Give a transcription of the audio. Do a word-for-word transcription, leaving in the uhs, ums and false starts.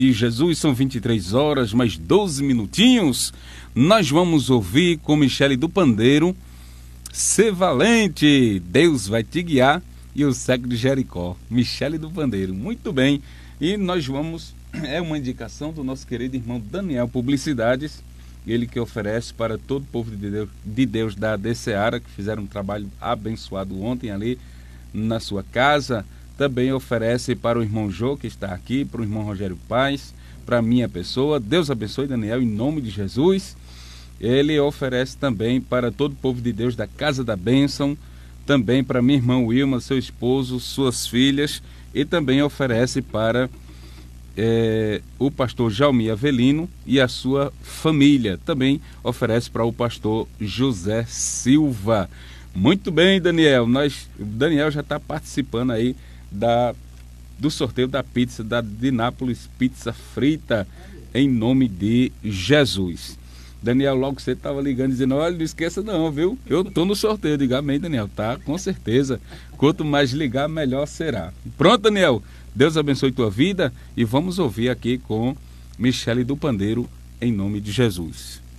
E Jesus, são vinte e três horas, mais doze minutinhos. Nós vamos ouvir com Michele do Pandeiro, Ser Valente, Deus vai te guiar, e o Cego de Jericó. Michele do Pandeiro, muito bem. E nós vamos, é uma indicação do nosso querido irmão Daniel Publicidades, ele que oferece para todo o povo de Deus, de Deus da Adeceara, que fizeram um trabalho abençoado ontem ali na sua casa. Também oferece para o irmão Jô, que está aqui, para o irmão Rogério Paz, para a minha pessoa. Deus abençoe, Daniel, em nome de Jesus. Ele oferece também para todo o povo de Deus da Casa da Bênção, também para minha irmã Wilma, seu esposo, suas filhas, e também oferece para é, o pastor Jaumi Avelino e a sua família. Também oferece para o pastor José Silva. Muito bem, Daniel. Nós, o Daniel já está participando aí Da, do sorteio da pizza da Dinápolis Pizza Frita, em nome de Jesus. Daniel, logo você estava ligando dizendo: olha, não esqueça não, viu? Eu tô no sorteio. Diga amém, Daniel. Tá, com certeza. Quanto mais ligar, melhor será. Pronto, Daniel. Deus abençoe tua vida, e vamos ouvir aqui com Michele do Pandeiro, em nome de Jesus.